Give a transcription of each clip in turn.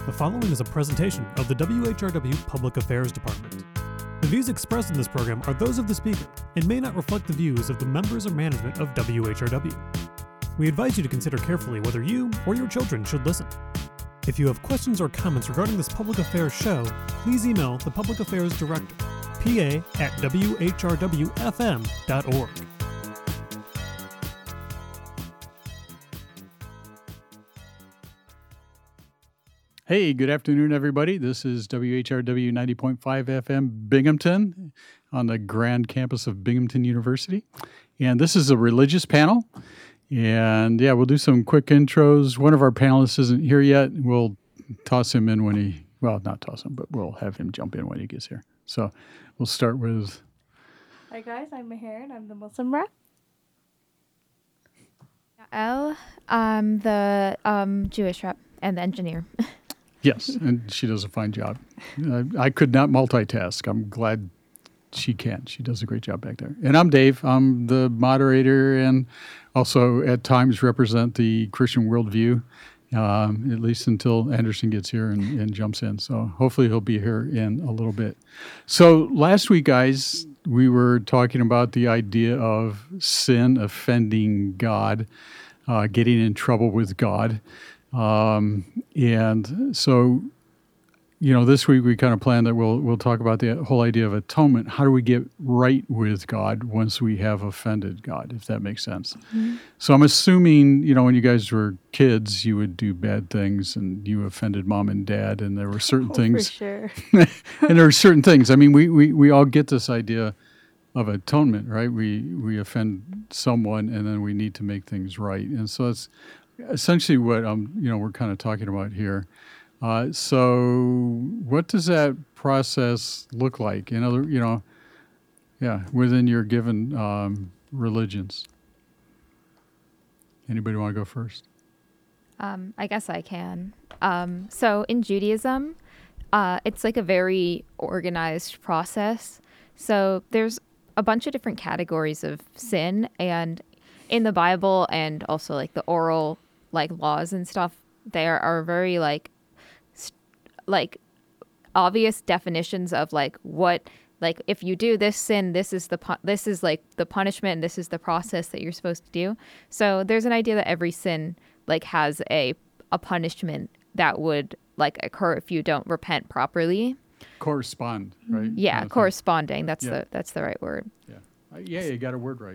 The following is a presentation of the WHRW Public Affairs Department. The views expressed in this program are those of the speaker and may not reflect the views of the members or management of WHRW. We advise you to consider carefully whether you or your children should listen. If you have questions or comments regarding this public affairs show, please email the Public Affairs Director, pa@whrwfm.org. Hey, good afternoon, everybody. This is WHRW 90.5 FM Binghamton on the grand campus of Binghamton University. And this is a religious panel. And yeah, we'll do some quick intros. One of our panelists isn't here yet. We'll toss him in when he, well, not toss him, but we'll have him jump in when he gets here. So we'll start with... Hi guys, I'm Meher and I'm the Muslim rep. I'm the Jewish rep and the engineer. Yes, and she does a fine job. I could not multitask. I'm glad she can. She does a great job back there. And I'm Dave. I'm the moderator and also at times represent the Christian worldview, at least until Anderson gets here and jumps in. So hopefully he'll be here in a little bit. So last week, guys, we were talking about the idea of sin offending God, getting in trouble with God. And so, you know, this week we kind of planned that we'll talk about the whole idea of atonement. How do we get right with God once we have offended God, if that makes sense? Mm-hmm. So I'm assuming, you know, when you guys were kids, you would do bad things and you offended mom and dad, and there were certain things. For sure. And there are certain things. I mean, we all get this idea of atonement, right? We offend someone and then we need to make things right. And so it's essentially what we're kind of talking about here. So what does that process look like in other, within your given religions? Anybody want to go first? I guess I can. So in Judaism, it's like a very organized process. So there's a bunch of different categories of sin, and in the Bible and also like the oral like laws and stuff, there are very like obvious definitions of like what, like if you do this sin, this is like the punishment, and this is the process that you're supposed to do. So there's an idea that every sin like has a punishment that would like occur if you don't repent properly. Correspond, right? Yeah, corresponding. That's the right word. Yeah. You got a word right.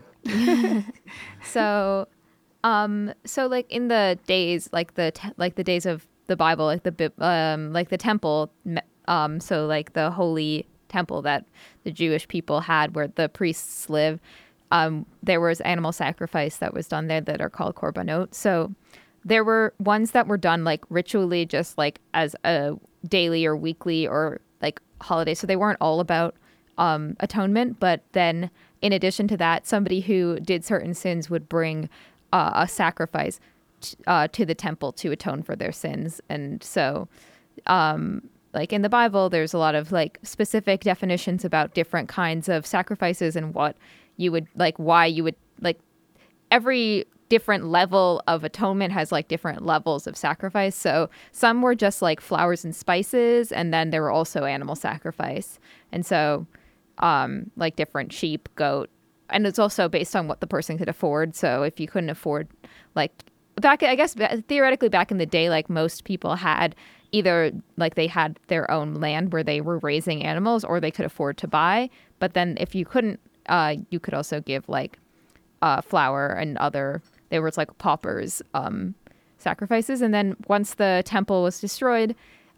So like in the days, like the days of the Bible, like the temple, so like the holy temple that the Jewish people had, where the priests live, there was animal sacrifice that was done there that are called korbanot. So there were ones that were done like ritually, just like as a daily or weekly or like holiday. So they weren't all about atonement, but then in addition to that, somebody who did certain sins would bring a sacrifice to the temple to atone for their sins. And so like in the Bible, there's a lot of like specific definitions about different kinds of sacrifices and what you would like, why you would like. Every different level of atonement has like different levels of sacrifice. So some were just like flowers and spices, and then there were also animal sacrifice. And so like different sheep, goat, and it's also based on what the person could afford. So if you couldn't afford, like theoretically back in the day, like most people had either like they had their own land where they were raising animals, or they could afford to buy. But then if you couldn't, you could also give like flour and there was like paupers sacrifices. And then once the temple was destroyed,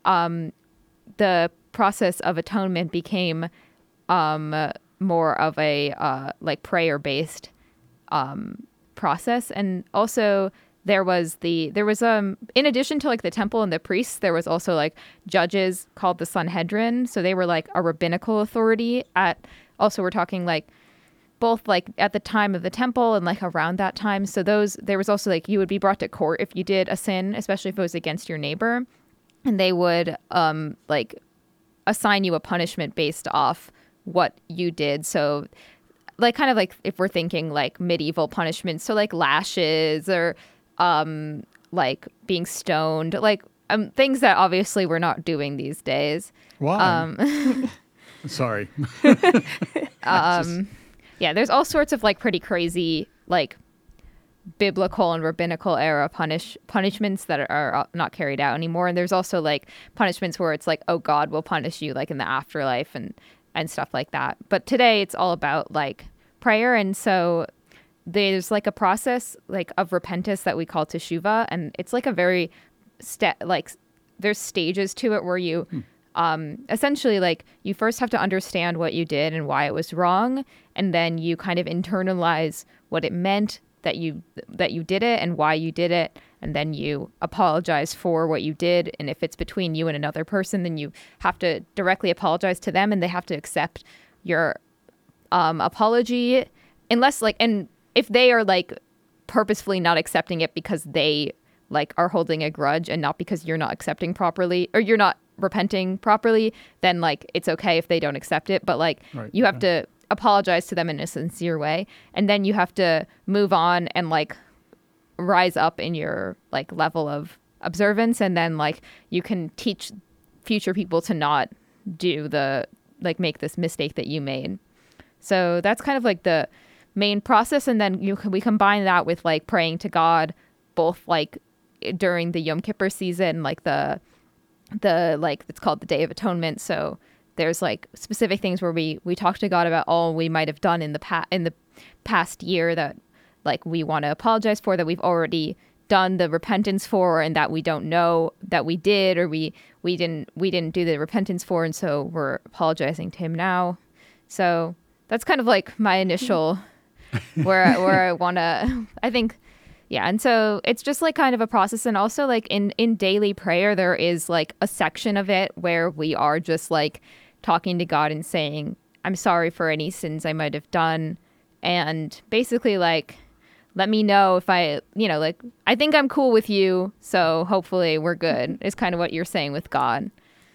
the process of atonement became more of a like prayer-based process. And also there was in addition to like the temple and the priests, there was also like judges called the Sanhedrin. So they were like a rabbinical authority also we're talking like both like at the time of the temple and like around that time. So there was also like you would be brought to court if you did a sin, especially if it was against your neighbor, and they would like assign you a punishment based off what you did. So like kind of like if we're thinking like medieval punishments, so like lashes or like being stoned, like things that obviously we're not doing these days. Why? Sorry. Yeah, there's all sorts of like pretty crazy like biblical and rabbinical era punishments that are not carried out anymore, and there's also like punishments where it's like, oh, God will punish you like in the afterlife and stuff like that. But today it's all about like prayer, and so there's like a process like of repentance that we call teshuva, and it's like a very there's stages to it where you essentially like you first have to understand what you did and why it was wrong, and then you kind of internalize what it meant that you did it and why you did it, and then you apologize for what you did. And if it's between you and another person, then you have to directly apologize to them, and they have to accept your apology, unless like, and if they are like purposefully not accepting it because they like are holding a grudge and not because you're not accepting properly or you're not repenting properly, then like it's okay if they don't accept it, but like you have to apologize to them in a sincere way, and then you have to move on and like rise up in your like level of observance, and then like you can teach future people to not do the like make this mistake that you made. So that's kind of like the main process, and then we combine that with like praying to God both like during the Yom Kippur season, like the like it's called the Day of Atonement. So there's like specific things where we talk to God about all we might have done in the past year that like we want to apologize for, that we've already done the repentance for, and that we don't know that we did, or we didn't do the repentance for, and so we're apologizing to him now. So that's kind of like my initial where I want to, I think. Yeah, and so it's just like kind of a process, and also like in daily prayer there is like a section of it where we are just like talking to God and saying, I'm sorry for any sins I might have done, and basically like let me know if I, like I think I'm cool with you, so hopefully we're good, is kind of what you're saying with God.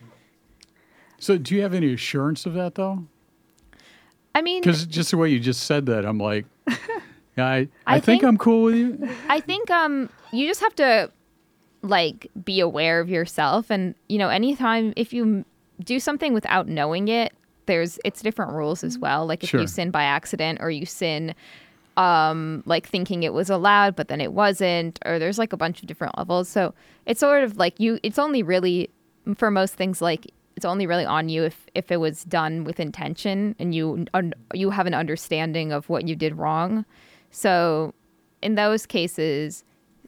So do you have any assurance of that though? I mean, because just the way you just said that, I'm like, yeah, I think I'm cool with you. I think you just have to like be aware of yourself, and anytime if you do something without knowing it, it's different rules as well. Like if you sin by accident, or you sin like thinking it was allowed but then it wasn't, or there's like a bunch of different levels. So it's sort of like it's only really, for most things, like it's only really on you if it was done with intention and you have an understanding of what you did wrong. So in those cases,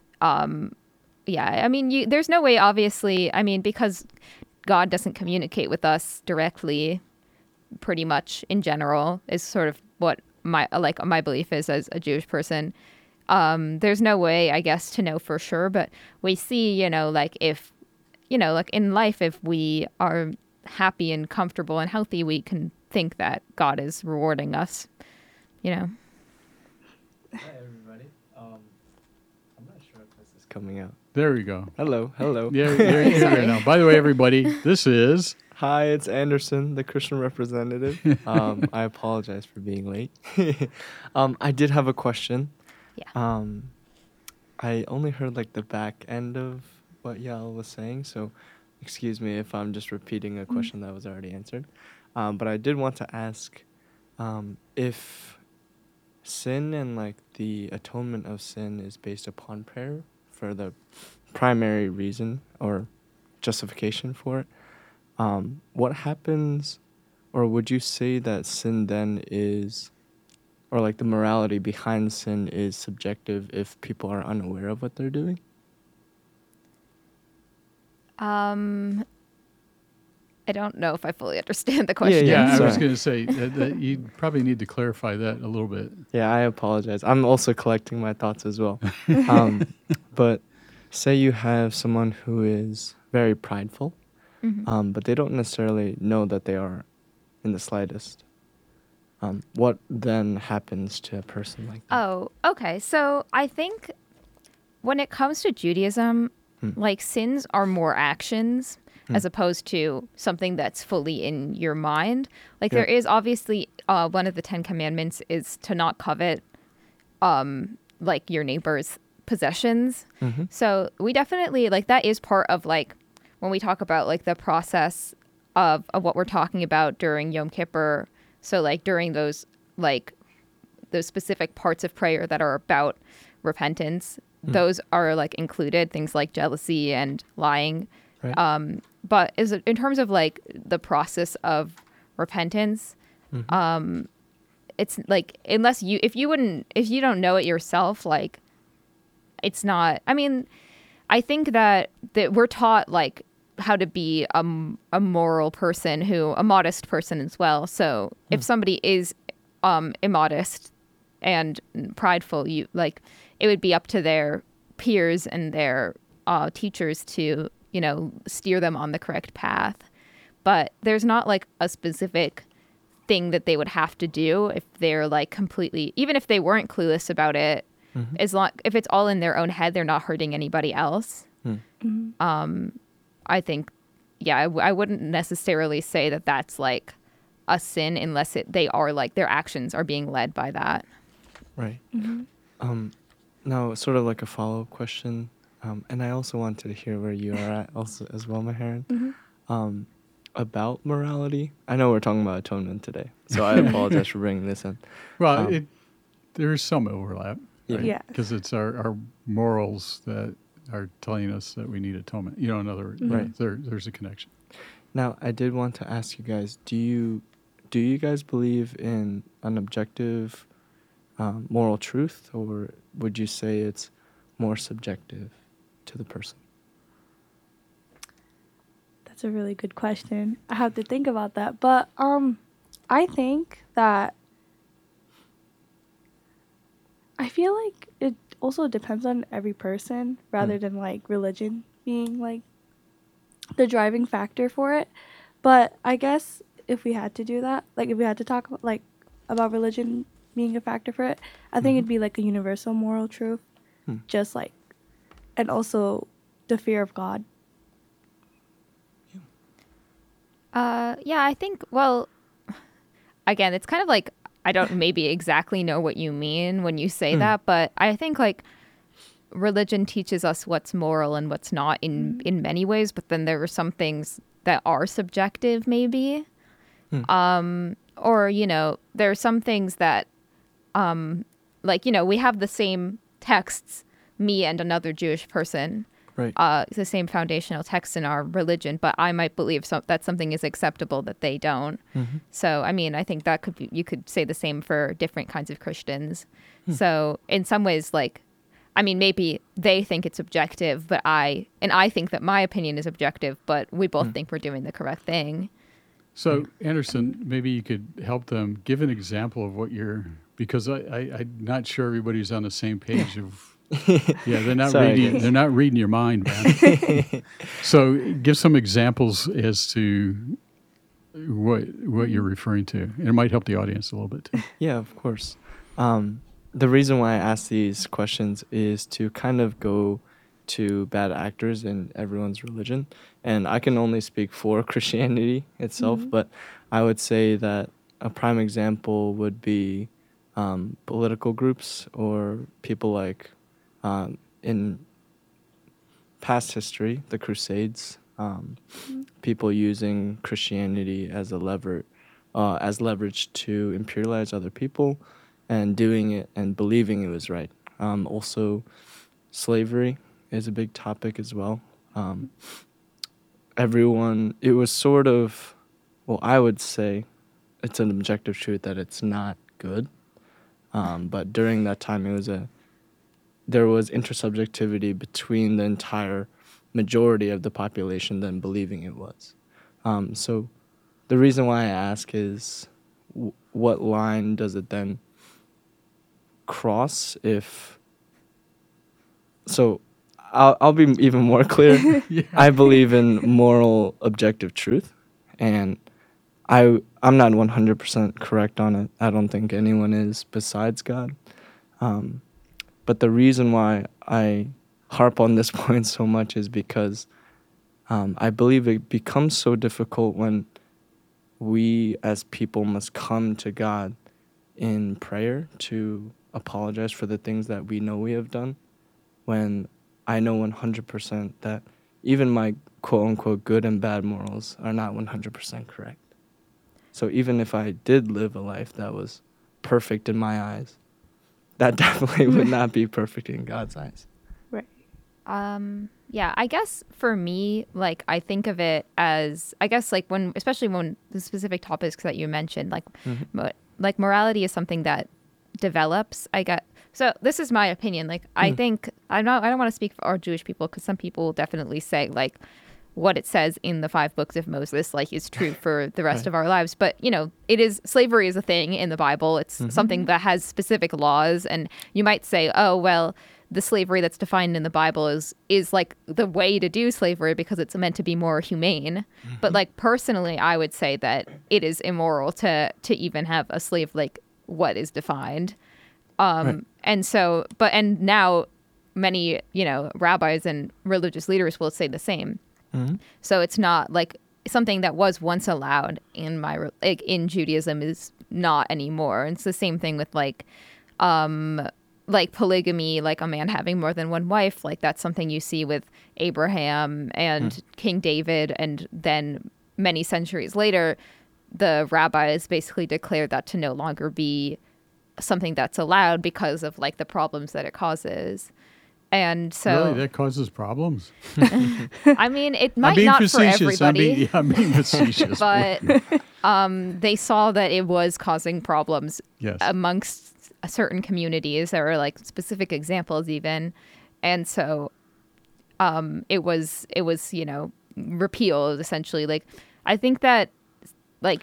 yeah, I mean, there's no way, obviously, I mean, because God doesn't communicate with us directly, pretty much in general, is sort of what my belief is as a Jewish person. There's no way, I guess, to know for sure, but we see, like if, like in life, if we are happy and comfortable and healthy, we can think that God is rewarding us, Hi, everybody. I'm not sure if this is coming out. There we go. Hello. Yeah, you're here now. By the way, everybody, this is... Hi, it's Anderson, the Christian representative. I apologize for being late. I did have a question. Yeah. I only heard like the back end of what Yael was saying, so excuse me if I'm just repeating a question that was already answered. But I did want to ask if sin and like the atonement of sin is based upon prayer for the primary reason or justification for it. What happens, or would you say that sin then is, or like the morality behind sin is subjective if people are unaware of what they're doing? I don't know if I fully understand the question. Yeah, I sorry. was going to say that you probably need to clarify that a little bit. Yeah, I apologize. I'm also collecting my thoughts as well. But say you have someone who is very prideful, but they don't necessarily know that they are in the slightest. What then happens to a person like that? Oh, okay. So I think when it comes to Judaism, like sins are more actions as opposed to something that's fully in your mind. Like there is obviously one of the 10 Commandments is to not covet like your neighbor's possessions. Mm-hmm. So we definitely like that is part of like when we talk about like the process of what we're talking about during Yom Kippur. So like during those specific parts of prayer that are about repentance, those are like included, things like jealousy and lying. Right. But in terms of like the process of repentance, it's like if you don't know it yourself, like it's not. I mean, I think that we're taught like how to be a moral person, a modest person as well. So if somebody is immodest and prideful, you like it would be up to their peers and their teachers to steer them on the correct path. But there's not like a specific thing that they would have to do if they're like completely, even if they weren't clueless about it, as long if it's all in their own head, they're not hurting anybody else. I think, yeah, I wouldn't necessarily say that that's like a sin unless they are like their actions are being led by that. Right. Now, sort of like a follow-up question, and I also wanted to hear where you are at also as well, Maharan. About morality. I know we're talking about atonement today, so I apologize for bringing this in. Well, there is some overlap, right? Yeah. Because it's our morals that are telling us that we need atonement. In other words, Right. there's a connection. Now, I did want to ask you guys: do you guys believe in an objective moral truth, or would you say it's more subjective to the person? That's a really good question. I have to think about that. But I think that I feel like it also depends on every person rather than like religion being like the driving factor for it. But I guess if we had to do that, like if we had to talk about religion being a factor for it, I think it'd be like a universal moral truth. Just like, and also the fear of God. Yeah, I think, well, again, it's kind of like, I don't maybe exactly know what you mean when you say that, but I think like religion teaches us what's moral and what's not in many ways, but then there are some things that are subjective maybe. Or, there are some things that, we have the same texts, me and another Jewish person. Right. The same foundational text in our religion, but I might believe that something is acceptable that they don't. So, I mean, I think that you could say the same for different kinds of Christians. So, in some ways, like, I mean, maybe they think it's objective, but I think that my opinion is objective, but we both think we're doing the correct thing. So, Anderson, maybe you could help them give an example of what because I'm not sure everybody's on the same page of. Yeah, they're not Sorry, reading. guys. They're not reading your mind, man. So, give some examples as to what you're referring to, and it might help the audience a little bit too. Yeah, of course. The reason why I ask these questions is to kind of go to bad actors in everyone's religion. And I can only speak for Christianity itself, but I would say that a prime example would be political groups or people like in past history, the Crusades, people using Christianity as a leverage to imperialize other people and doing it and believing it was right. Also, slavery is a big topic as well. It was sort of, well, I would say it's an objective truth that it's not good. But during that time, there was intersubjectivity between the entire majority of the population than believing it was. So the reason why I ask is what line does it then cross if... So I'll be even more clear. Yeah. I believe in moral objective truth, and I'm not 100% correct on it. I don't think anyone is besides God. But the reason why I harp on this point so much is because I believe it becomes so difficult when we as people must come to God in prayer to apologize for the things that we know we have done. when I know 100% that even my quote-unquote good and bad morals are not 100% correct. So even if I did live a life that was perfect in my eyes, that definitely would not be perfect in God's eyes. Right. Yeah, I guess for me, like, I think of it as, I guess, like, when, especially when the specific topics that you mentioned, like, like morality is something that develops. So this is my opinion. Like, I think, I don't want to speak for our Jewish people, because some people will definitely say, like, what it says in the 5 books of Moses, like, is true for the rest of our lives. But, you know, slavery is a thing in the Bible. It's something that has specific laws. And you might say, oh, well, the slavery that's defined in the Bible is like the way to do slavery because it's meant to be more humane. But, like, personally, I would say that it is immoral to even have a slave like what is defined. And so, and now many, you know, rabbis and religious leaders will say the same. So it's not like something that was once allowed in in Judaism is not anymore. And it's the same thing with like polygamy, like a man having more than one wife. Like that's something you see with Abraham and King David. And then many centuries later, the rabbis basically declared that to no longer be something that's allowed because of like the problems that it causes. And so, really, that causes problems. I mean, it might not for everybody. I'm being facetious. But they saw that it was causing problems amongst certain communities. There were like specific examples even, and so it was you know repealed essentially. Like I think that like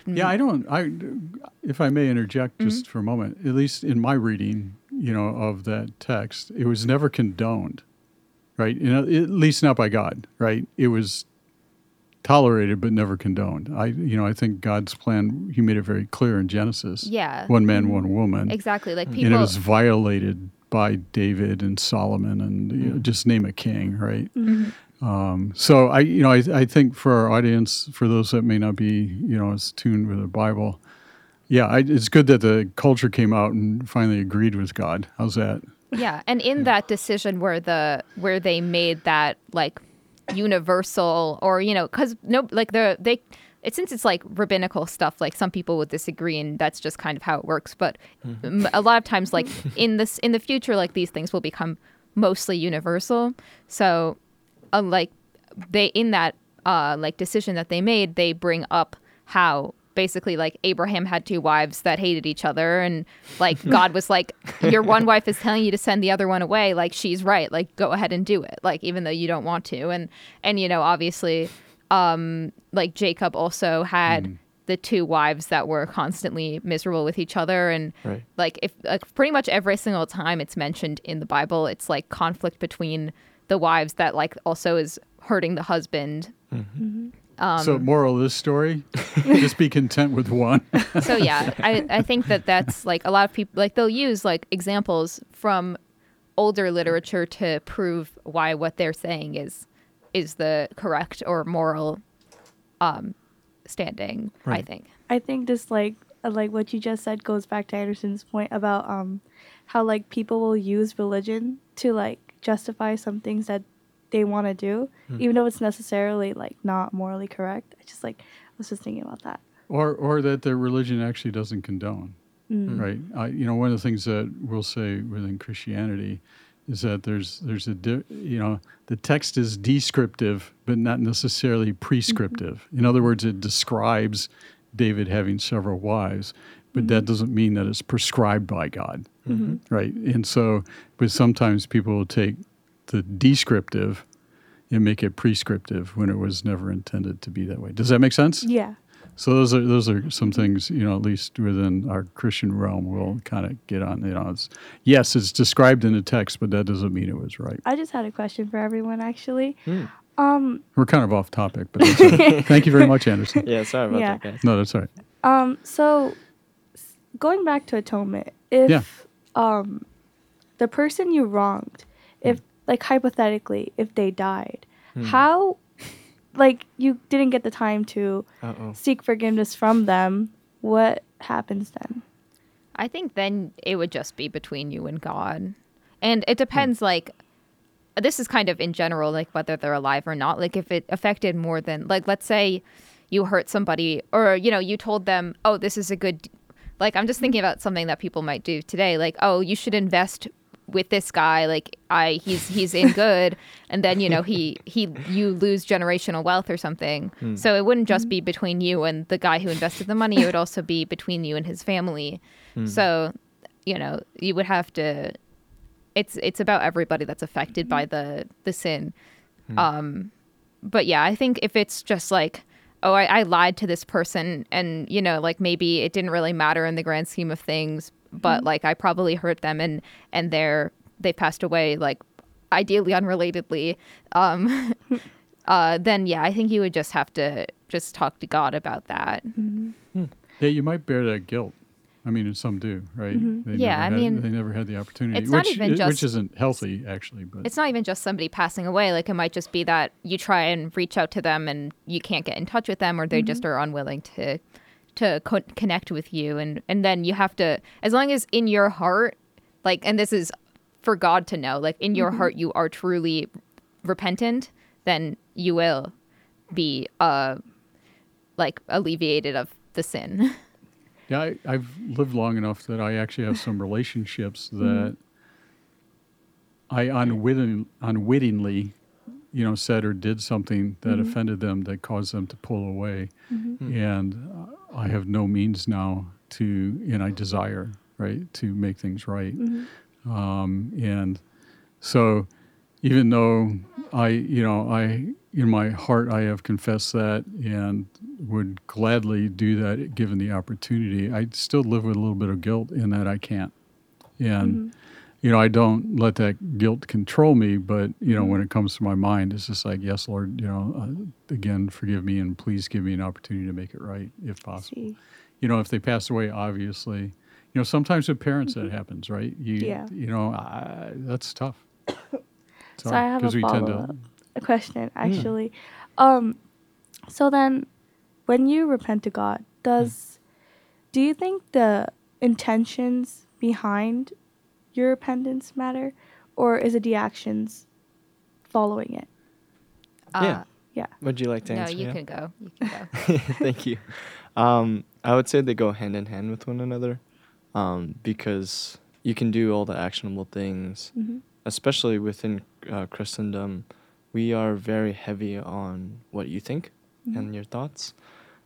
if I may interject just for a moment, at least in my reading, you know, of that text, it was never condoned, right? You know, at least not by God, right? It was tolerated but never condoned. I think God's plan, he made it very clear in Genesis. Yeah. One man, one woman. Exactly. Like people, and it was violated by David and Solomon and you know, just name a king, right? So I think for our audience, for those that may not be, you know, as tuned with the Bible, it's good that the culture came out and finally agreed with God. How's that? Yeah, and in that decision where they made that like universal, or you know, because since it's like rabbinical stuff, like some people would disagree, and that's just kind of how it works. But a lot of times, like in the future, like these things will become mostly universal. So, like they in that like decision that they made, they bring up how basically like Abraham had 2 wives that hated each other, and like God was like, your one wife is telling you to send the other one away, like she's right, like go ahead and do it, like even though you don't want to. And you know, obviously like Jacob also had the 2 wives that were constantly miserable with each other, and like if like pretty much every single time it's mentioned in the Bible, it's like conflict between the wives that like also is hurting the husband. So moral of this story, just be content with one. So yeah, I think that's like a lot of people, like they'll use like examples from older literature to prove why what they're saying is the correct or moral standing, I think. I think this like what you just said goes back to Anderson's point about how like people will use religion to like justify some things that they want to do, even though it's necessarily like not morally correct. I was just thinking about that. Or that the religion actually doesn't condone, right? One of the things that we'll say within Christianity is that there's the text is descriptive, but not necessarily prescriptive. In other words, it describes David having several wives, but that doesn't mean that it's prescribed by God, right? And so, but sometimes people will take the descriptive and make it prescriptive when it was never intended to be that way. Does that make sense? Yeah. So those are some things, you know, at least within our Christian realm, we'll kind of get on. You know, it's described in the text, but that doesn't mean it was right. I just had a question for everyone, actually. We're kind of off topic, but that's all right. Thank you very much, Anderson. Yeah, sorry about that, guys. No, that's all right. So going back to atonement, if the person you wronged, if like hypothetically, if they died, how, like you didn't get the time to seek forgiveness from them, what happens then? I think then it would just be between you and God. And it depends, like, this is kind of in general, like whether they're alive or not, like if it affected more than, like, let's say you hurt somebody or, you know, you told them, oh, this is a good, like, I'm just thinking about something that people might do today. Like, oh, you should invest with this guy. Like he's in good. And then, you know, you lose generational wealth or something. So it wouldn't just be between you and the guy who invested the money. It would also be between you and his family. So, you know, you would have to, it's about everybody that's affected by the sin. But yeah, I think if it's just like, oh, I lied to this person and, you know, like maybe it didn't really matter in the grand scheme of things, but like I probably hurt them and they passed away, like ideally unrelatedly, then yeah, I think you would just have to just talk to God about that. Yeah, you might bear that guilt. I mean, some do, right? They never had the opportunity, it's not even just, which isn't healthy, actually. But it's not even just somebody passing away. Like it might just be that you try and reach out to them and you can't get in touch with them, or they just are unwilling to connect with you, and then you have to, as long as in your heart, like, and this is for God to know, like in your heart you are truly repentant, then you will be like alleviated of the sin. Yeah, I've lived long enough that I actually have some relationships that I unwittingly, you know, said or did something that offended them that caused them to pull away. And I have no means now and I desire, right, to make things right. And so even though in my heart, I have confessed that and would gladly do that given the opportunity, I still live with a little bit of guilt in that I can't. And, you know, I don't let that guilt control me, but, you know, when it comes to my mind, it's just like, yes, Lord, you know, again, forgive me and please give me an opportunity to make it right if possible. You know, if they pass away, obviously, you know, sometimes with parents that happens, right? You know, that's tough. So I have a follow-up question, actually. So then, when you repent to God, do you think the intentions behind your repentance matter, or is it the actions following it? Yeah. Would you like to answer? No, you can go. Thank you. I would say they go hand in hand with one another, because you can do all the actionable things, especially within Christendom. We are very heavy on what you think and your thoughts.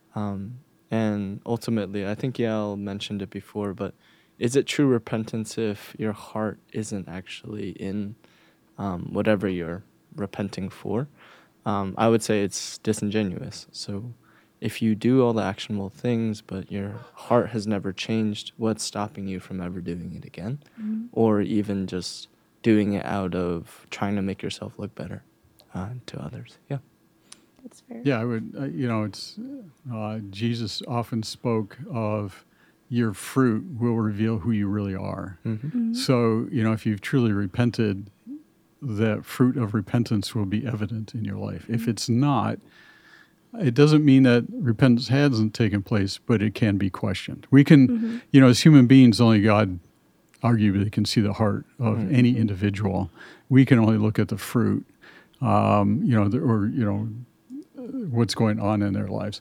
And ultimately, I think Yael mentioned it before, but is it true repentance if your heart isn't actually in whatever you're repenting for? I would say it's disingenuous. So if you do all the actionable things, but your heart has never changed, what's stopping you from ever doing it again? Or even just doing it out of trying to make yourself look better to others? Yeah. That's fair. Yeah, I would, you know, it's Jesus often spoke of your fruit will reveal who you really are. So, you know, if you've truly repented, the fruit of repentance will be evident in your life. If it's not, it doesn't mean that repentance hasn't taken place, but it can be questioned. We can, you know, as human beings, only God arguably can see the heart of any individual. We can only look at the fruit, you know, or, you know, what's going on in their lives.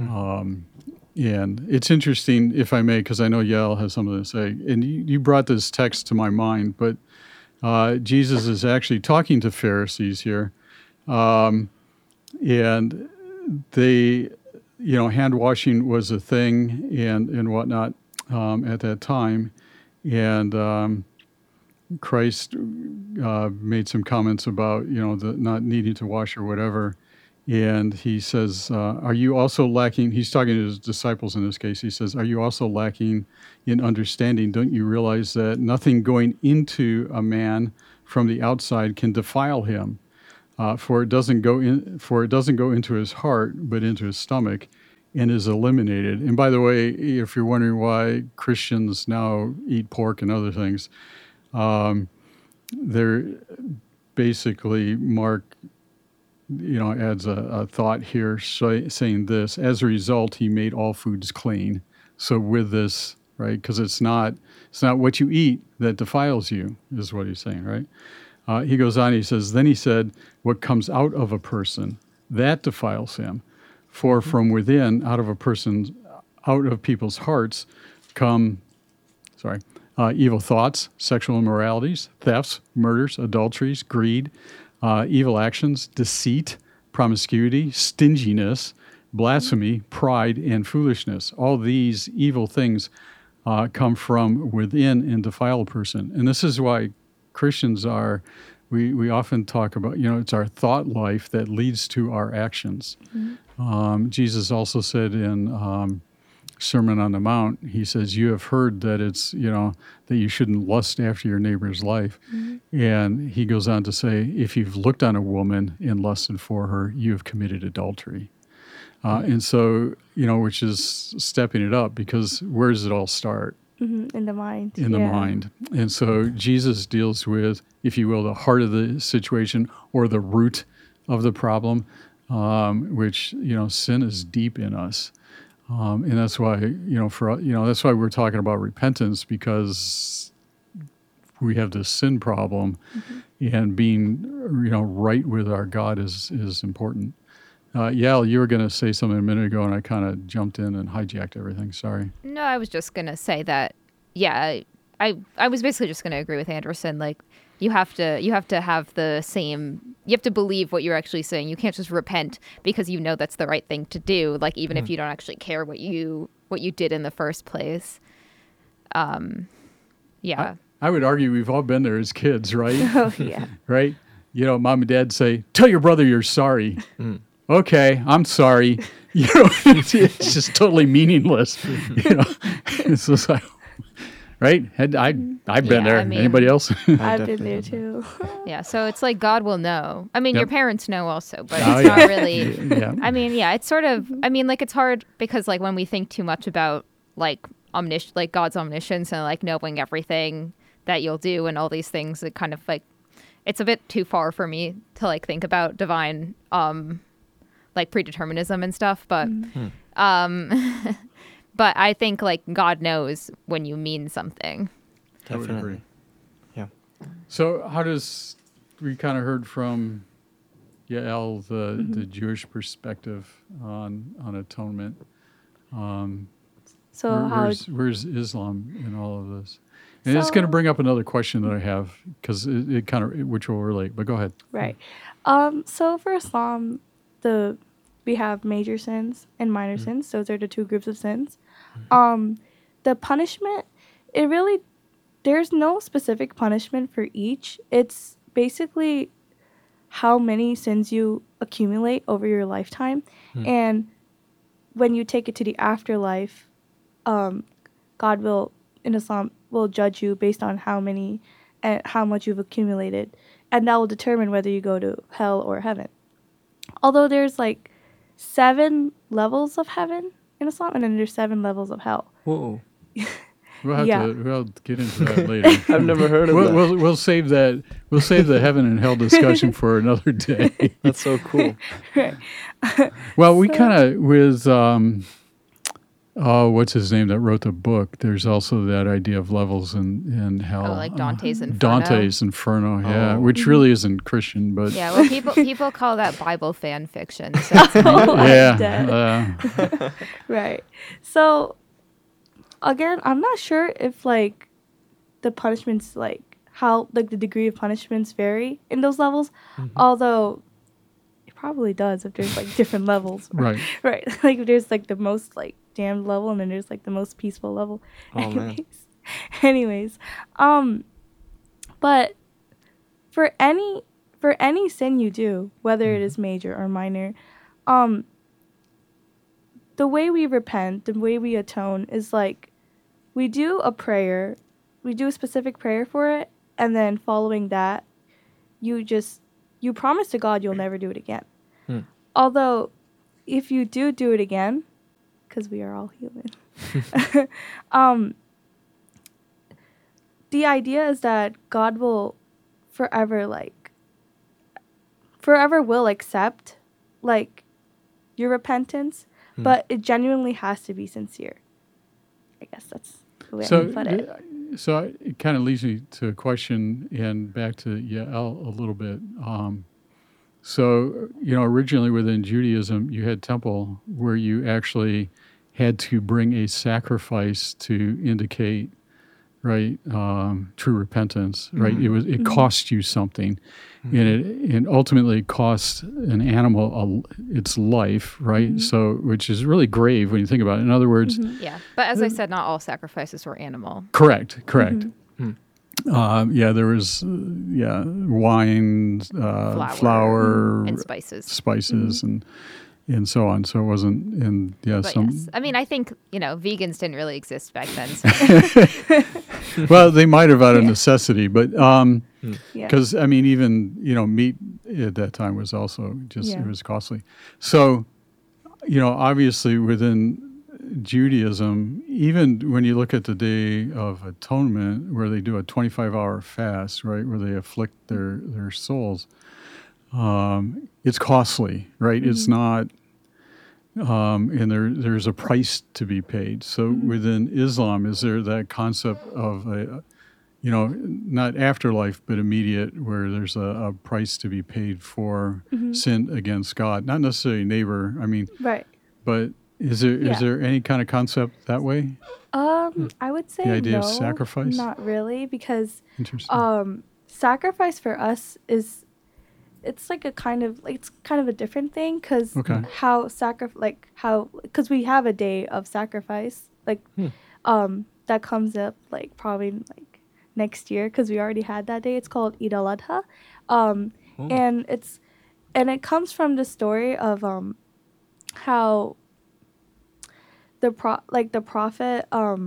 And it's interesting, if I may, because I know Yael has something to say. And you brought this text to my mind, but Jesus is actually talking to Pharisees here. And they, you know, hand washing was a thing and whatnot at that time. And Christ made some comments about, you know, the not needing to wash or whatever. And he says, are you also lacking, he's talking to his disciples in this case, he says, are you also lacking in understanding? Don't you realize that nothing going into a man from the outside can defile him? For it doesn't go into his heart, but into his stomach, and is eliminated. And by the way, if you're wondering why Christians now eat pork and other things, they're basically Mark, you know, adds a thought here saying this: as a result, he made all foods clean. So with this, right, because it's not what you eat that defiles you, is what he's saying, right? He goes on, he says, then he said, what comes out of a person, that defiles him. For from within, out of people's hearts come, evil thoughts, sexual immoralities, thefts, murders, adulteries, greed, evil actions, deceit, promiscuity, stinginess, blasphemy, pride, and foolishness. All these evil things come from within and defile a person. And this is why Christians we often talk about, it's our thought life that leads to our actions. Mm-hmm. Jesus also said in Sermon on the Mount, he says, you have heard that it's, that you shouldn't lust after your neighbor's life. Mm-hmm. And he goes on to say, if you've looked on a woman and lusted for her, you have committed adultery. And so, which is stepping it up, because where does it all start? Mm-hmm. In the mind. In the mind. And so Jesus deals with, if you will, the heart of the situation or the root of the problem, which, sin is deep in us. And that's why, that's why we're talking about repentance, because we have this sin problem, and being, right with our God is important. Yael, you were going to say something a minute ago, and I kind of jumped in and hijacked everything. Sorry. No, I was just going to say that, I was basically just going to agree with Anderson. Like, you have to have the same, you have to believe what you're actually saying. You can't just repent because you know that's the right thing to do, like, even if you don't actually care what you did in the first place. Yeah. I would argue we've all been there as kids, right? Oh, yeah. Right? Mom and dad say, tell your brother you're sorry. Okay, I'm sorry. It's just totally meaningless. It's just like, right? I've been there. Anybody else? I've been there too. Yeah, so it's like God will know. I mean, your parents know also, but Oh, it's yeah. not really. Yeah. I mean, yeah, it's sort of. I mean, like, it's hard because, like, when we think too much about like God's omniscience and like knowing everything that you'll do and all these things, it kind of like it's a bit too far for me to like think about divine like predeterminism and stuff, but but I think like God knows when you mean something. I would Definitely. agree. Yeah. So how does, we kind of heard from Yael the Jewish perspective on atonement. So where's Islam in all of this? And it's going to bring up another question that I have, because it kind of, which will relate, but go ahead. Right. So for Islam, we have major sins and minor sins. Those are the two groups of sins. The punishment, there's no specific punishment for each. It's basically how many sins you accumulate over your lifetime. And when you take it to the afterlife, God will, in Islam, will judge you based on how much you've accumulated. And that will determine whether you go to hell or heaven. Although there's like 7 levels of heaven in Islam, and then there's 7 levels of hell. Whoa. We'll have Yeah. we'll get into that later. I've never heard of that. We'll save that. We'll save the heaven and hell discussion for another day. That's so cool. Right. Well, we kind of with what's his name that wrote the book? There's also that idea of levels in hell. Oh, like Dante's Inferno. Dante's Inferno, yeah, Oh. which really isn't Christian, but Yeah, well, people call that Bible fan fiction. So it's yeah, dead. Right. So, again, I'm not sure if, like, the punishments, like, how, like, the degree of punishments vary in those levels. Although, it probably does if there's, like, different levels. right. Right. Like, if there's, like, the most, like, damned level, and then there's, like, the most peaceful level. Oh, man. Anyways. But for any sin you do, whether it is major or minor, the way we repent, the way we atone is like we do a prayer, we do a specific prayer for it, and then following that, you promise to God you'll never do it again. Although, if you do it again, because we are all human, the idea is that God will forever will accept, like, your repentance, but it genuinely has to be sincere. I guess that's the way I can put it. So it kind of leads me to a question and back to Yael a little bit. So, originally within Judaism, you had temple where you actually had to bring a sacrifice to indicate, right, true repentance, right? It cost you something, and ultimately cost an animal its life, right? So, which is really grave when you think about it. In other words, Yeah. But as I said, not all sacrifices were animal. correct. There was wine, flour, And spices. and so on. So it wasn't, and But yes. I mean, I think, vegans didn't really exist back then. So. Well, they might have out of necessity, but Yeah. because I mean, even meat at that time was also just it was costly. So, obviously within Judaism, even when you look at the Day of Atonement, where they do a 25-hour fast, right, where they afflict their souls, it's costly, right? It's not, and there's a price to be paid. So within Islam, is there that concept of not afterlife, but immediate, where there's a price to be paid for sin against God, not necessarily neighbor. I mean, Right. but is there any kind of concept that way? I would say The idea of no, sacrifice? not really, because Interesting. sacrifice for us it's like it's kind of a different thing, because Okay. because we have a day of sacrifice that comes up like probably like next year, because we already had that day. It's called Eid al-Adha, and it comes from the story of how the prophet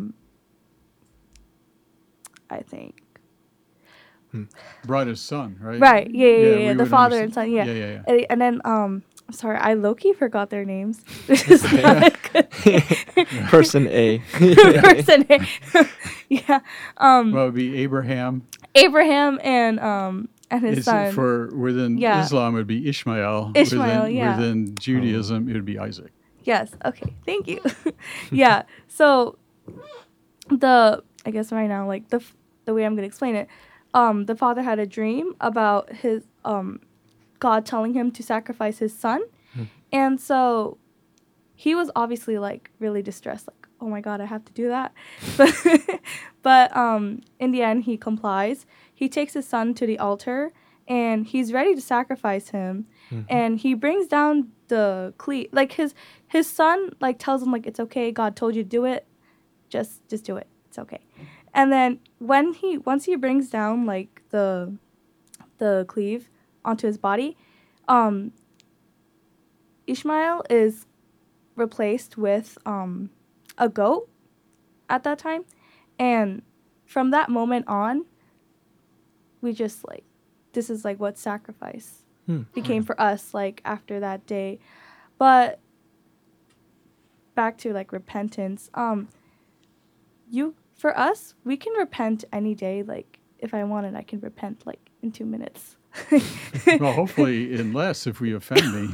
I think Brought his son, right? right yeah we the would father understand. and son Yeah. and then sorry, I low-key forgot their names. This is not a good Person A. person. Yeah. Well, it would be Abraham. Abraham and his son. For within Islam, it would be Ishmael. Ishmael, Within Judaism, it would be Isaac. Yes. Okay. Thank you. Yeah. So I guess right now, like the way I'm gonna explain it, the father had a dream about his God telling him to sacrifice his son, and so he was obviously like really distressed, like, oh my God, I have to do that, but in the end he complies. He takes his son to the altar and he's ready to sacrifice him, and he brings down the cleat, like his son like tells him like, it's okay, God told you to do it, just do it, it's okay. And then once he brings down like the cleave onto his body, Ishmael is replaced with a goat at that time, and from that moment on, we just like, this is like what sacrifice became for us, like after that day. But back to like repentance, for us, we can repent any day. Like if I wanted, I can repent like in 2 minutes. Well, hopefully in less if we offend me.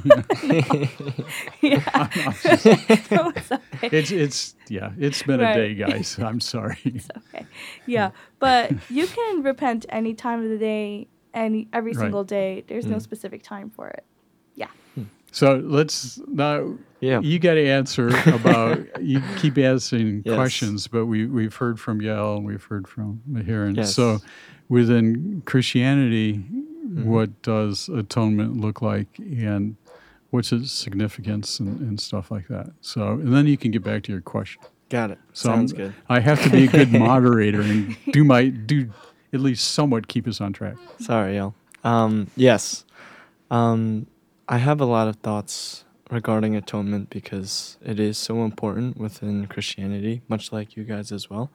Yeah. No, it's okay. It's been a day, guys. I'm sorry. It's okay. Yeah, but you can repent any time of the day, every single day. There's no specific time for it. Yeah. So let's now. Yeah. You got to answer about. You keep asking Yes. questions, but we've heard from Yael and we've heard from Mahiran. Yes. So within Christianity, what does atonement look like, and what's its significance and stuff like that? So, and then you can get back to your question. Got it. So Sounds good. I have to be a good moderator and do at least somewhat keep us on track. Sorry, y'all. Yes. I have a lot of thoughts regarding atonement because it is so important within Christianity, much like you guys as well.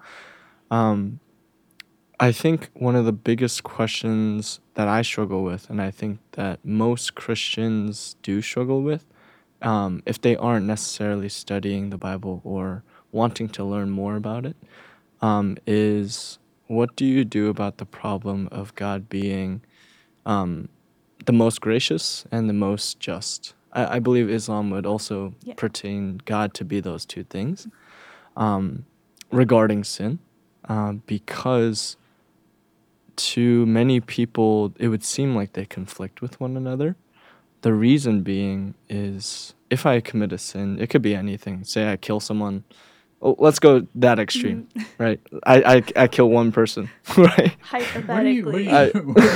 I think one of the biggest questions that I struggle with, and I think that most Christians do struggle with, if they aren't necessarily studying the Bible or wanting to learn more about it, is what do you do about the problem of God being the most gracious and the most just? I believe Islam would also pertain God to be those two things regarding sin. because to many people it would seem like they conflict with one another. The reason being is if I commit a sin, it could be anything. Say I kill someone. Oh, let's go that extreme, right? I kill one person, right? Hypothetically. No,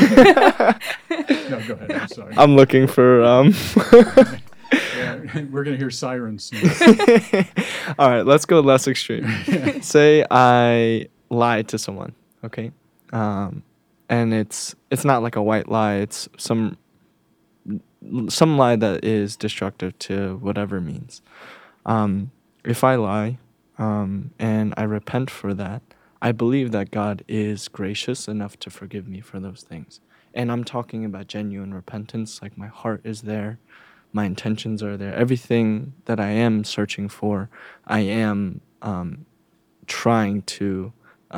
go ahead. I'm sorry. I'm looking for Yeah, we're gonna hear sirens. All right, let's go less extreme. Say I lie to someone, okay, and it's not like a white lie. It's some lie that is destructive to whatever means. If I lie, and I repent for that, I believe that God is gracious enough to forgive me for those things. And I'm talking about genuine repentance, like my heart is there. My intentions are there. Everything that I am searching for, I am trying to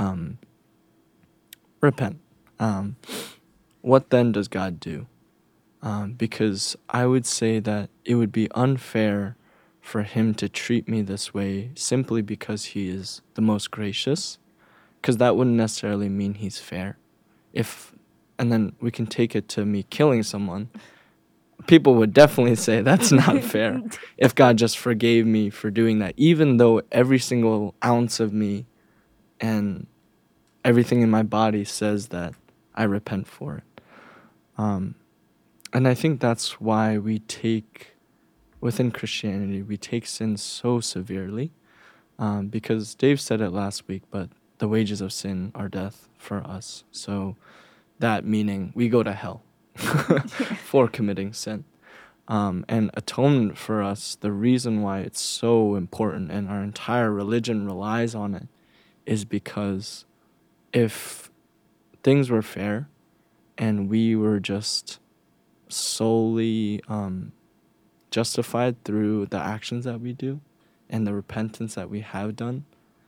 repent. What then does God do? Because I would say that it would be unfair for him to treat me this way simply because he is the most gracious, because that wouldn't necessarily mean he's fair. And then we can take it to me killing someone. People would definitely say that's not fair if God just forgave me for doing that, even though every single ounce of me and everything in my body says that I repent for it. And I think that's why within Christianity, we take sin so severely, because Dave said it last week, but the wages of sin are death for us. So that meaning we go to hell for committing sin. And atonement for us, the reason why it's so important and our entire religion relies on it is because if things were fair and we were just solely justified through the actions that we do and the repentance that we have done,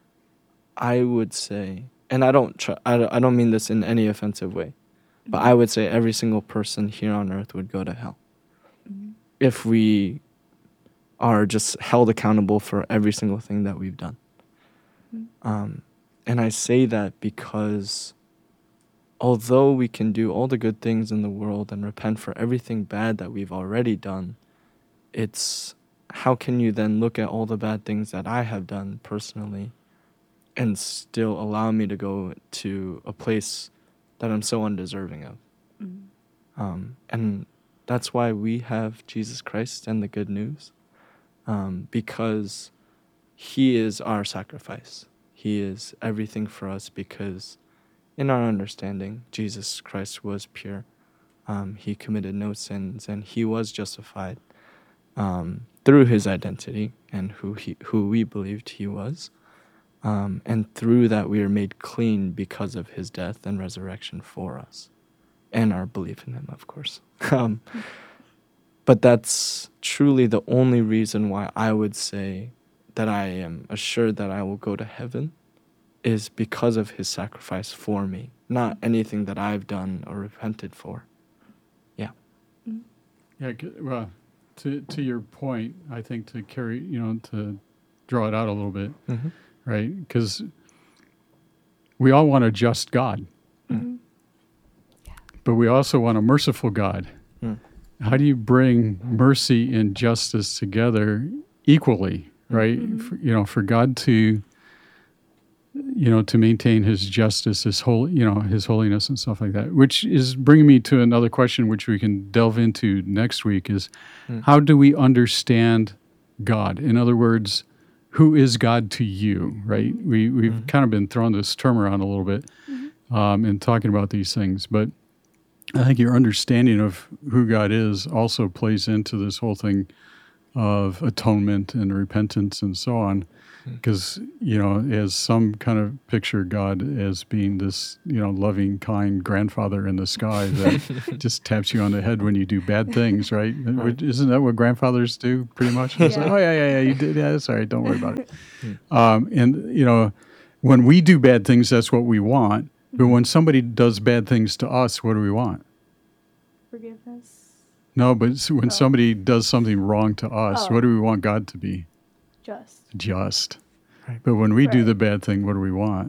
I would say, and I don't mean this in any offensive way, but I would say every single person here on earth would go to hell if we are just held accountable for every single thing that we've done. And I say that because although we can do all the good things in the world and repent for everything bad that we've already done, it's how can you then look at all the bad things that I have done personally and still allow me to go to a place that I'm so undeserving of? And that's why we have Jesus Christ and the good news, because he is our sacrifice. He is everything for us because in our understanding, Jesus Christ was pure. He committed no sins and he was justified through his identity and who we believed he was. And through that, we are made clean because of his death and resurrection for us and our belief in him, of course. But that's truly the only reason why I would say that I am assured that I will go to heaven is because of his sacrifice for me, not anything that I've done or repented for. Yeah. Yeah, well, to your point, I think to carry, to draw it out a little bit, right? Because we all want a just God, but we also want a merciful God. How do you bring mercy and justice together equally, right? For God to maintain his justice, his holiness and stuff like that, which is bringing me to another question, which we can delve into next week is how do we understand God? In other words, who is God to you, right? We've kind of been throwing this term around a little bit and talking about these things, but I think your understanding of who God is also plays into this whole thing of atonement and repentance and so on. Because, as some kind of picture God as being this, loving, kind grandfather in the sky that just taps you on the head when you do bad things, right? Isn't that what grandfathers do pretty much? It's like, oh, yeah, you did. Yeah, that's all right. Don't worry about it. And when we do bad things, that's what we want. But when somebody does bad things to us, what do we want? Forgiveness. No, but when somebody does something wrong to us, what do we want God to be? Just. Just. Right. But when we do the bad thing, what do we want?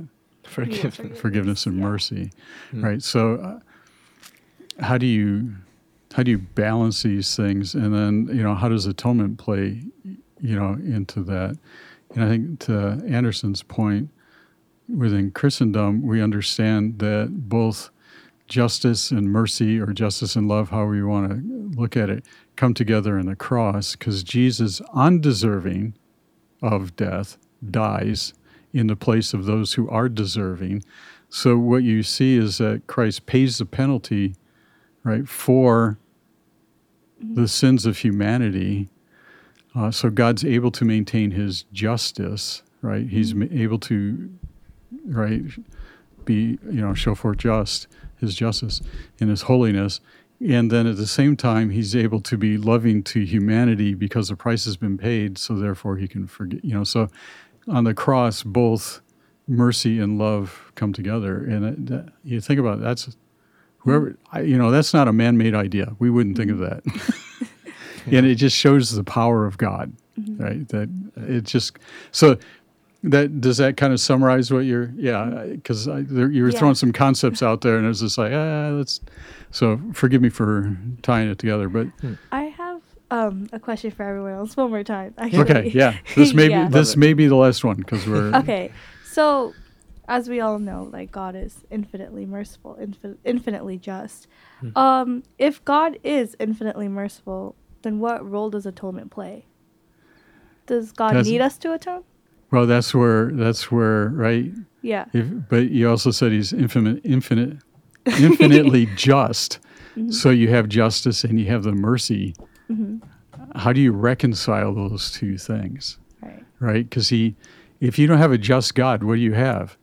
forgiveness and Yeah. mercy, Mm. right? So, how do you balance these things, and then how does atonement play, into that? And I think to Anderson's point, within Christendom, we understand that both justice and mercy, or justice and love, however you want to look at it, come together in the cross, because Jesus, undeserving of death, dies in the place of those who are deserving. So what you see is that Christ pays the penalty, right, for the sins of humanity. So God's able to maintain his justice, right? He's able to, right, be, show forth his justice and his holiness. And then at the same time, he's able to be loving to humanity because the price has been paid. So therefore he can forgive, so on the cross, both mercy and love come together. And you think about it, that's whoever, that's not a man-made idea. We wouldn't think of that. And it just shows the power of God, right? That it just, so that, does that kind of summarize what because you were throwing some concepts out there, and it was just like, so forgive me for tying it together, but. I have a question for everyone else one more time. Actually. Okay, yeah. This may Yeah. be this may be the last one, because we're Okay, so as we all know, like, God is infinitely merciful, infinitely just. If God is infinitely merciful, then what role does atonement play? Does God need us to atone? Well, that's where right. Yeah. But you also said he's infinitely just. So you have justice and you have the mercy. How do you reconcile those two things? Right. Right? Because if you don't have a just God, what do you have?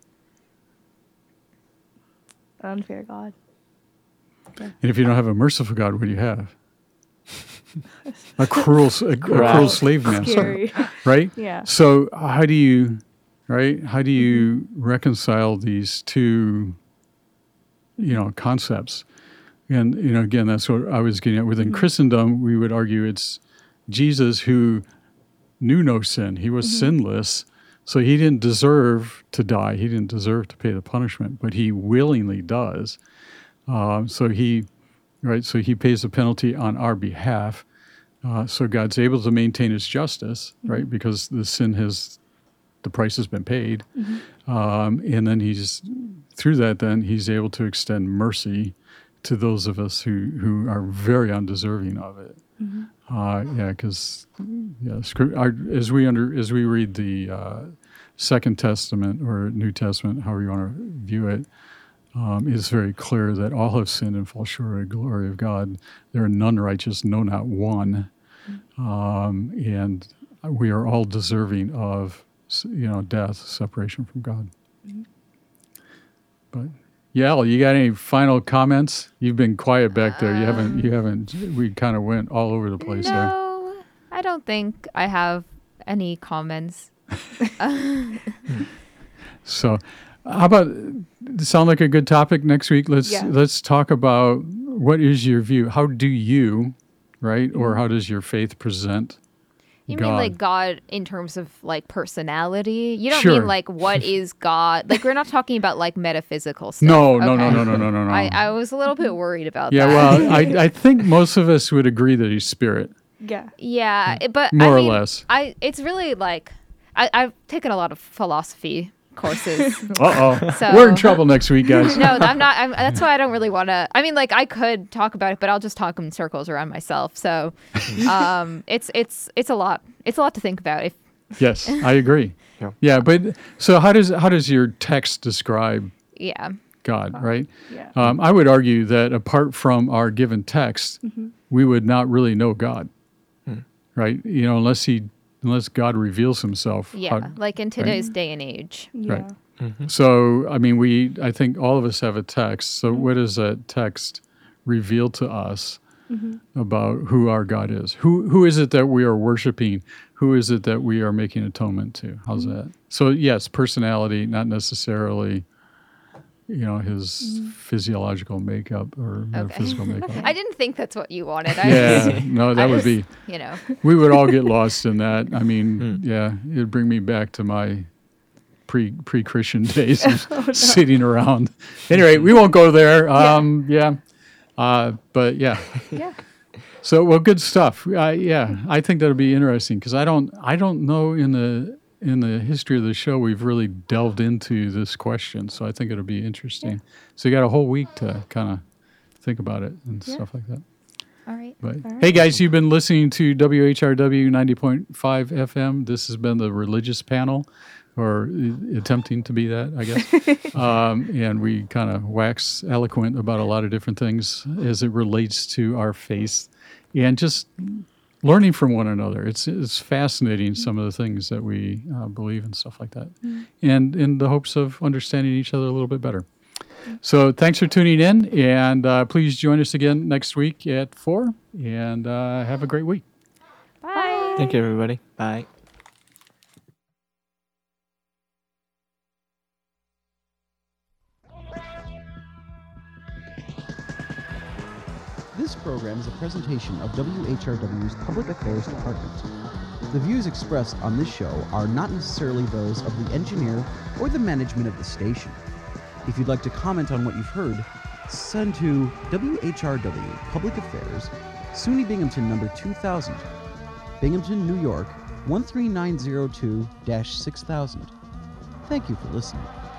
An unfair God. And if you don't have a merciful God, what do you have? A cruel slave master, Scary. right? Yeah. So how do you reconcile these two, concepts? And again, that's what I was getting at. Within Christendom, we would argue it's Jesus who knew no sin. He was sinless, so he didn't deserve to die. He didn't deserve to pay the punishment, but he willingly does. So he pays the penalty on our behalf. So God's able to maintain his justice, right? Because the price has been paid. And then through that, he's able to extend mercy to those of us who are very undeserving of it. Because as we read the Second Testament or New Testament, however you want to view it, it's very clear that all have sinned and fall short of the glory of God. There are none righteous, no, not one. And we are all deserving of, death, separation from God. But Yael, you got any final comments? You've been quiet back there. You haven't. We kind of went all over the place there. No, I don't think I have any comments. So, how about sound like a good topic next week? Let's talk about what is your view. How do you, right, or how does your faith present You God? mean like God in terms of like personality? You don't Sure. mean like what is God? Like we're not talking about like metaphysical stuff. No. Okay. I was a little bit worried about Yeah, that. well, I think most of us would agree that he's spirit. Yeah. Yeah, but More I or mean, less. It's really like I've taken a lot of philosophy courses. Uh-oh. So- We're in trouble next week, guys. No, I'm not. That's why I don't really want to. I mean, like I could talk about it, but I'll just talk in circles around myself. So, it's a lot. It's a lot to think about. If Yes, I agree. Yeah, but so how does your text describe God, right? Yeah. I would argue that apart from our given text, we would not really know God, right? Unless God reveals himself. like in today's day and age. Yeah. Right. So, I mean, I think all of us have a text. So what does that text reveal to us about who our God is? Who is it that we are worshiping? Who is it that we are making atonement to? How's that? So, yes, personality, not necessarily, his physiological makeup or metaphysical makeup. I didn't think that's what you wanted. That would be, we would all get lost in that. I mean, it'd bring me back to my pre-Christian days of sitting around. Anyway, we won't go there. But yeah. Yeah. So, well, good stuff. I think that'll be interesting because I don't know in the history of the show we've really delved into this question. So I think it'll be interesting. Yeah. So you got a whole week to kind of think about it and stuff like that. All right. But hey, guys, you've been listening to WHRW 90.5 FM. This has been the religious panel, or attempting to be that, I guess. And we kind of wax eloquent about a lot of different things as it relates to our faith and just learning from one another. It's fascinating, some of the things that we believe and stuff like that, and in the hopes of understanding each other a little bit better. So thanks for tuning in, and please join us again next week at 4, and have a great week. Bye. Thank you, everybody. Bye. This program is a presentation of WHRW's Public Affairs Department. The views expressed on this show are not necessarily those of the engineer or the management of the station. If you'd like to comment on what you've heard, send to WHRW Public Affairs, SUNY Binghamton number 2000, Binghamton, New York, 13902-6000. Thank you for listening.